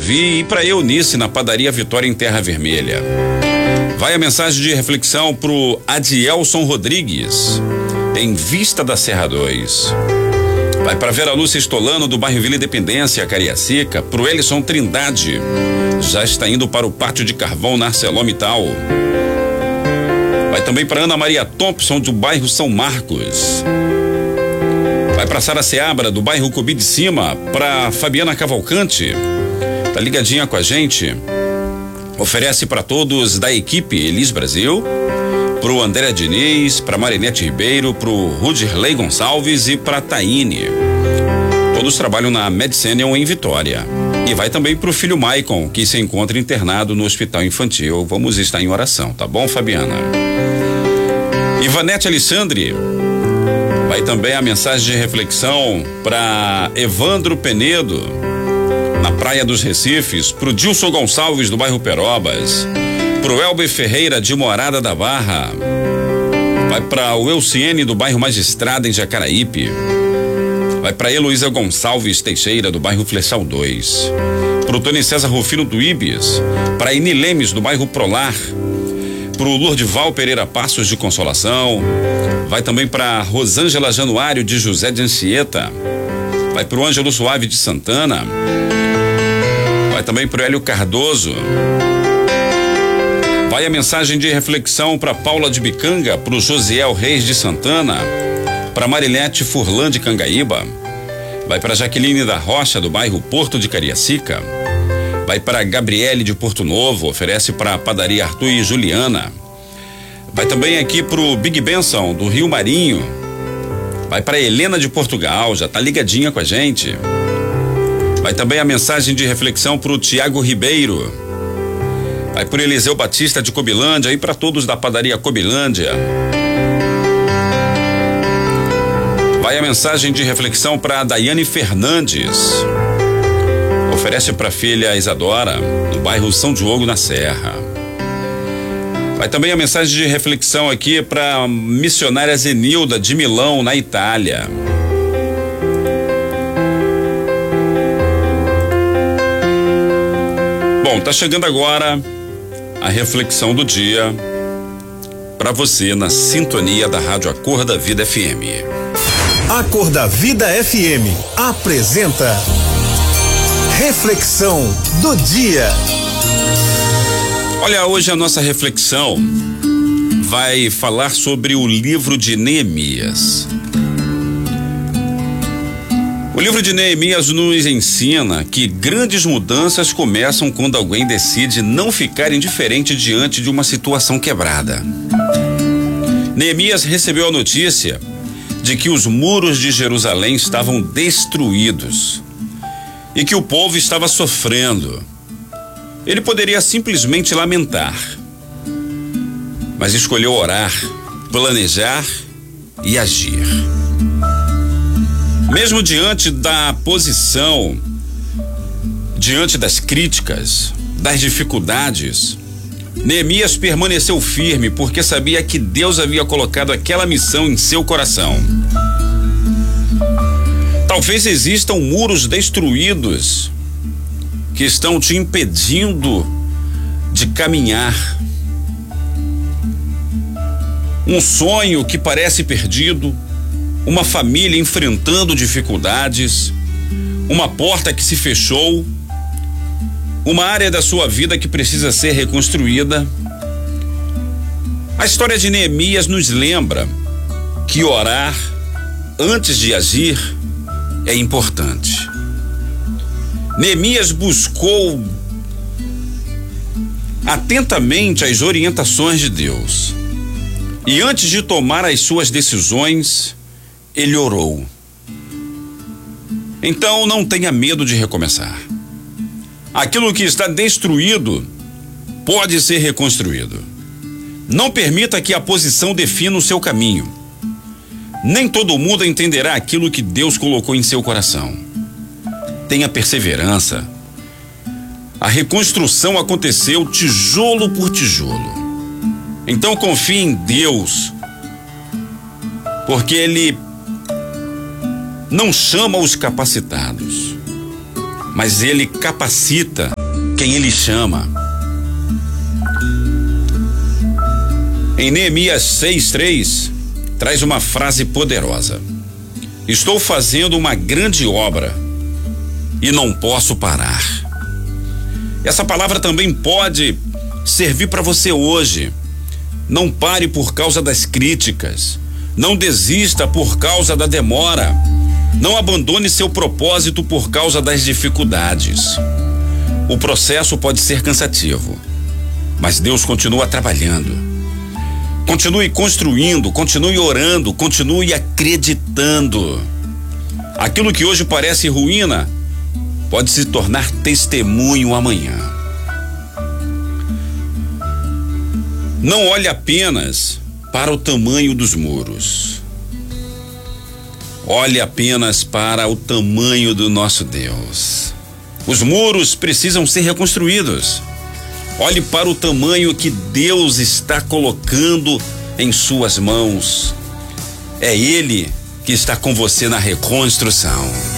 Davi e para Eunice na padaria Vitória em Terra Vermelha. Vai a mensagem de reflexão pro Adielson Rodrigues, em Vista da Serra 2. Vai para Vera Lúcia Estolano, do bairro Vila Independência, Cariacica, pro Elison Trindade. Já está indo para o Pátio de Carvão na ArcelorMittal. Vai também para Ana Maria Thompson, do bairro São Marcos. Vai para Sara Seabra, do bairro Cubi de Cima, para Fabiana Cavalcante. Tá ligadinha com a gente? Oferece para todos da equipe Elis Brasil, pro André Diniz, pra Marinete Ribeiro, pro Rudirley Gonçalves e pra Taine. Todos trabalham na Medicenium em Vitória. E vai também pro filho Maicon, que se encontra internado no hospital infantil. Vamos estar em oração, tá bom, Fabiana? Ivanete Alexandre. Vai também a mensagem de reflexão para Evandro Penedo, na Praia dos Recifes, pro Dilson Gonçalves, do bairro Perobas, pro Elber Ferreira, de Morada da Barra. Vai para o Elciene, do bairro Magistrada, em Jacaraípe. Vai para Heloísa Gonçalves Teixeira, do bairro Flechal 2. Pro Tony César Rufino do Ibis, para Ine Lemes, do bairro Prolar. Pro Lourdival Pereira Passos, de Consolação. Vai também para Rosângela Januário, de José de Anchieta. Vai pro Ângelo Suave, de Santana. Vai também pro Hélio Cardoso. Vai a mensagem de reflexão para Paula de Bicanga, pro Josiel Reis de Santana, para Marilete Furlan de Cangaíba. Vai para Jaqueline da Rocha, do bairro Porto de Cariacica. Vai para Gabriele de Porto Novo, oferece para Padaria Arthur e Juliana. Vai também aqui pro Big Benson, do Rio Marinho. Vai para Helena de Portugal, já tá ligadinha com a gente. Vai também a mensagem de reflexão pro Tiago Ribeiro. Vai por Eliseu Batista de Cobilândia e para todos da Padaria Cobilândia. Vai a mensagem de reflexão para Daiane Fernandes. Oferece para filha Isadora, no bairro São Diogo, na Serra. Vai também a mensagem de reflexão aqui para missionária Zenilda de Milão, na Itália. Bom, tá chegando agora a reflexão do dia para você na sintonia da Rádio Acorda da Vida FM. Acorda da Vida FM apresenta Reflexão do dia. Olha, hoje a nossa reflexão vai falar sobre o livro de Neemias. O livro de Neemias nos ensina que grandes mudanças começam quando alguém decide não ficar indiferente diante de uma situação quebrada. Neemias recebeu a notícia de que os muros de Jerusalém estavam destruídos e que o povo estava sofrendo. Ele poderia simplesmente lamentar, mas escolheu orar, planejar e agir. Mesmo diante da posição, diante das críticas, das dificuldades, Neemias permaneceu firme porque sabia que Deus havia colocado aquela missão em seu coração. Talvez existam muros destruídos que estão te impedindo de caminhar. Um sonho que parece perdido, uma família enfrentando dificuldades, uma porta que se fechou, uma área da sua vida que precisa ser reconstruída. A história de Neemias nos lembra que orar antes de agir é importante. Neemias buscou atentamente as orientações de Deus e antes de tomar as suas decisões, ele orou. Então não tenha medo de recomeçar. Aquilo que está destruído pode ser reconstruído. Não permita que a posição defina o seu caminho. Nem todo mundo entenderá aquilo que Deus colocou em seu coração. Tenha perseverança. A reconstrução aconteceu tijolo por tijolo. Então confie em Deus, porque Ele não chama os capacitados, mas Ele capacita quem Ele chama. Em Neemias 6:3, traz uma frase poderosa: estou fazendo uma grande obra e não posso parar. Essa palavra também pode servir para você hoje. Não pare por causa das críticas. Não desista por causa da demora. Não abandone seu propósito por causa das dificuldades. O processo pode ser cansativo, mas Deus continua trabalhando. Continue construindo, continue orando, continue acreditando. Aquilo que hoje parece ruína pode se tornar testemunho amanhã. Não olhe apenas para o tamanho dos muros. Olhe apenas para o tamanho do nosso Deus. Os muros precisam ser reconstruídos. Olhe para o tamanho que Deus está colocando em suas mãos. É Ele que está com você na reconstrução.